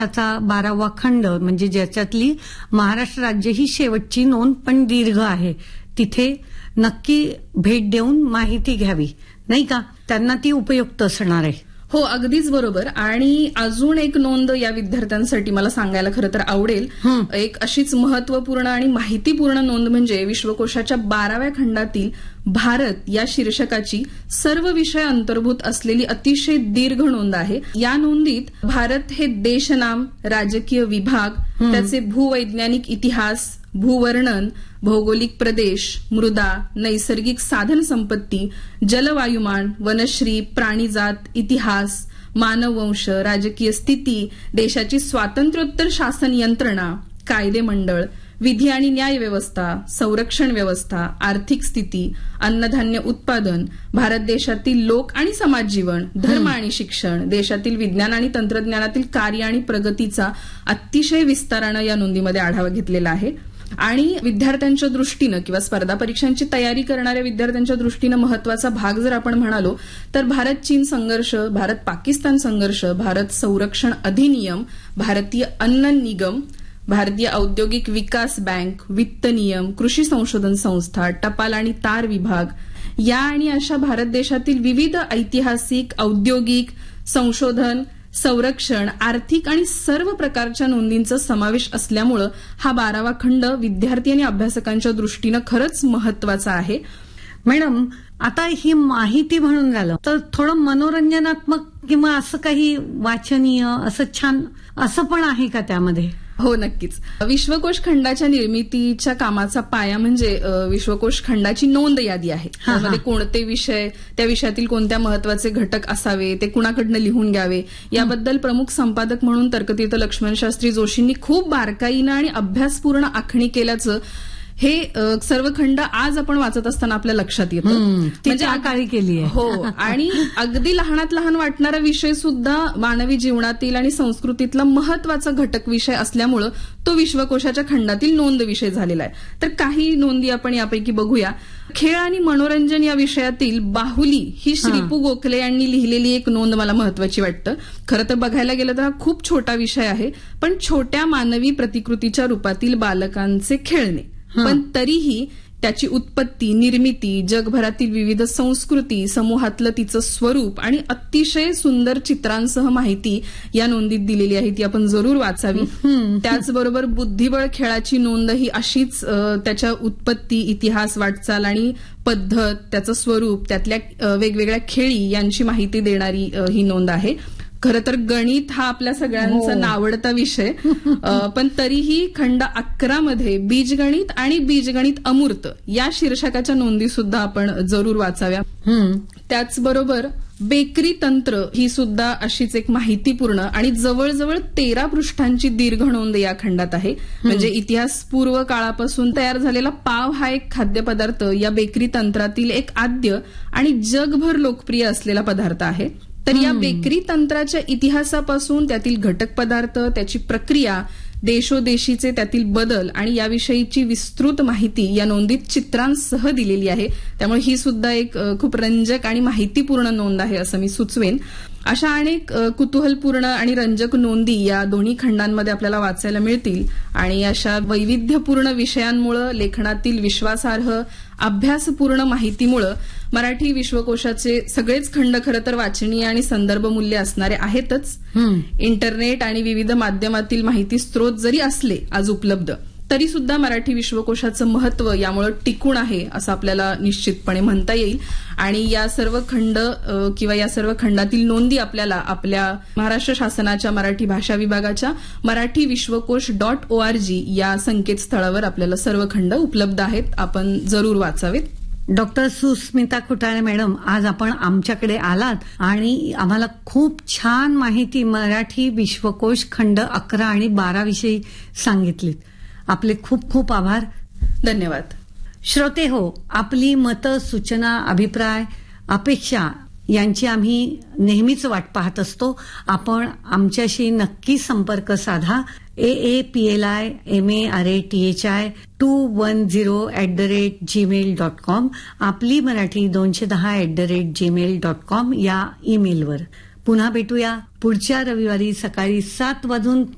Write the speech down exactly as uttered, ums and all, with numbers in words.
त्याचा बारावा खंड म्हणजे ज्याच्यातली महाराष्ट्र राज्य ही शेवटची नोंद पण दीर्घ आहे, तिथे नक्की भेट देऊन माहिती घ्यावी, नाही का? त्यांना ती उपयुक्त असणार आहे. हो, अगदीच बरोबर. आणि अजून एक नोंद या विद्यार्थ्यांसाठी मला सांगायला खरं तर आवडेल. एक अशीच महत्वपूर्ण आणि माहितीपूर्ण नोंद म्हणजे विश्वकोशाच्या बाराव्या खंडातील भारत या शीर्षकाची सर्व विषय अंतर्भूत असलेली अतिशय दीर्घ नोंद आहे. या नोंदीत भारत हे देशनाम, राजकीय विभाग, त्याचे भूवैज्ञानिक इतिहास, भूवर्णन, भौगोलिक प्रदेश, मृदा, नैसर्गिक साधन संपत्ती, जलवायुमान, वनश्री, प्राणीजात, इतिहास, मानववंश, राजकीय स्थिती, देशाची स्वातंत्र्योत्तर शासन यंत्रणा, कायदे मंडळ, विधी आणि न्याय व्यवस्था, संरक्षण व्यवस्था, आर्थिक स्थिती, अन्नधान्य उत्पादन, भारत देशातील लोक आणि समाज जीवन, धर्म आणि शिक्षण, देशातील विज्ञान आणि तंत्रज्ञानातील कार्य आणि प्रगतीचा अतिशय विस्तारानं या नोंदीमध्ये आढावा घेतलेला आहे. आणि विद्यार्थ्यांच्या दृष्टीनं किंवा स्पर्धा परीक्षांची तयारी करणाऱ्या विद्यार्थ्यांच्या दृष्टीनं महत्वाचा भाग जर आपण म्हणालो तर भारत चीन संघर्ष, भारत पाकिस्तान संघर्ष, भारत संरक्षण अधिनियम, भारतीय अन्न निगम, भारतीय औद्योगिक विकास बँक, वित्त नियम, कृषी संशोधन संस्था, टपाल आणि तार विभाग या आणि अशा भारत देशातील विविध ऐतिहासिक, औद्योगिक, संशोधन, संरक्षण, आर्थिक आणि सर्व प्रकारच्या नोंदींचा समावेश असल्यामुळे हा बारावा खंड विद्यार्थी आणि अभ्यासकांच्या दृष्टीनं खरंच महत्वाचा आहे. मॅडम, आता ही माहिती म्हणून झालं तर थोडं मनोरंजनात्मक किंवा असं काही वाचनीय असं छान असं पण आहे का त्यामध्ये? हो, नक्कीच. विश्वकोश खंडाच्या निर्मितीच्या कामाचा पाया म्हणजे विश्वकोश खंडाची नोंद यादी आहे. त्यामध्ये कोणते विषय, त्या विषयातील कोणत्या महत्वाचे घटक असावे, ते कुणाकडनं लिहून घ्यावे याबद्दल प्रमुख संपादक म्हणून तर्कतीर्थ लक्ष्मण शास्त्री जोशींनी खूप बारकाईनं आणि अभ्यासपूर्ण आखणी केल्याचं हे सर्व खंड आज आपण वाचत असताना आपल्या लक्षात येतं. म्हणजे आकाळी केली आहे. हो, आणि अगदी लहानात लहान वाटणारा विषय सुद्धा मानवी जीवनातील आणि संस्कृतीतला महत्वाचा घटक विषय असल्यामुळं तो विश्वकोशाच्या खंडातील नोंद विषय झालेला आहे. तर काही नोंदी आपण यापैकी बघूया. खेळ आणि मनोरंजन या विषयातील बाहुली ही श्रीपू गोखले यांनी लिहिलेली एक नोंद मला महत्वाची वाटतं. खरं तर बघायला गेलं तर हा खूप छोटा विषय आहे, पण छोट्या मानवी प्रतिकृतीच्या रूपातील बालकांचे खेळणे, पण तरीही त्याची उत्पत्ती, निर्मिती, जगभरातील विविध संस्कृती, समूहातलं तिचं स्वरूप आणि अतिशय सुंदर चित्रांसह माहिती या नोंदीत दिलेली आहे, ती आपण जरूर वाचावी. त्याचबरोबर बुद्धिबळ खेळाची नोंद ही अशीच त्याच्या उत्पत्ती, इतिहास, वाटचाल आणि पद्धत, त्याचं स्वरूप, त्यातल्या वेगवेगळ्या खेळी यांची माहिती देणारी ही नोंद आहे. खरं तर गणित हा आपल्या सगळ्यांचा नावडता विषय, पण तरीही खंड अकरा मध्ये बीजगणित आणि बीजगणित अमूर्त या शीर्षकाच्या नोंदी सुद्धा आपण जरूर वाचाव्या. त्याचबरोबर बेकरी तंत्र ही सुद्धा अशीच एक माहितीपूर्ण आणि जवळजवळ तेरा पृष्ठांची दीर्घ नोंद या खंडात आहे. म्हणजे इतिहास पूर्व काळापासून तयार झालेला पाव हा एक खाद्यपदार्थ या बेकरी तंत्रातील एक आद्य आणि जगभर लोकप्रिय असलेला पदार्थ आहे. तर या बेकरी तंत्राच्या इतिहासापासून त्यातील घटक पदार्थ, त्याची प्रक्रिया, देशोदेशीचे त्यातील बदल आणि याविषयीची विस्तृत माहिती या नोंदीत चित्रांसह दिलेली आहे. त्यामुळे ही सुद्धा एक खूप रंजक आणि माहितीपूर्ण नोंद आहे असं मी सुचवेन. अशा अनेक कुतूहलपूर्ण आणि रंजक नोंदी या दोन्ही खंडांमध्ये आपल्याला वाचायला मिळतील. आणि अशा वैविध्यपूर्ण विषयांमुळे, लेखनातील विश्वासार्ह अभ्यासपूर्ण माहितीमुळे मराठी विश्वकोशाचे सगळेच खंड खरं तर वाचनीय आणि संदर्भ मूल्य असणारे आहेतच. इंटरनेट आणि विविध माध्यमातील माहिती स्रोत जरी असले आज उपलब्ध, तरी सुद्धा मराठी विश्वकोशाचं महत्व यामुळे टिकून आहे असं आपल्याला निश्चितपणे म्हणता येईल. आणि या सर्व खंड किंवा या सर्व खंडातील नोंदी आपल्याला आपल्या महाराष्ट्र शासनाच्या मराठी भाषा विभागाच्या मराठी विश्वकोश डॉट ओ आर जी या संकेतस्थळावर आपल्याला सर्व खंड उपलब्ध आहेत. आपण जरूर वाचावेत. डॉक्टर सुस्मिता खुटाणे मॅडम, आज आपण आमच्याकडे आलात आणि आम्हाला खूप छान माहिती मराठी विश्वकोश खंड अकरा आणि बारा विषयी सांगितलीत. आपले खूप खूप आभार. धन्यवाद. श्रोते हो, आपली मतं, सूचना, अभिप्राय, अपेक्षा यांची आम्ही नेहमीच वाट पाहत असतो. आपण आमच्याशी नक्की संपर्क साधा. ए A P L I M A R A T H I to one zero at the rate Gmail dot com, आपली मराठी दोनशे दहा at the rate Gmail dot com या ईमेलवर. पुन्हा भेटूया पुढच्या रविवारी सकाळी सात वाजून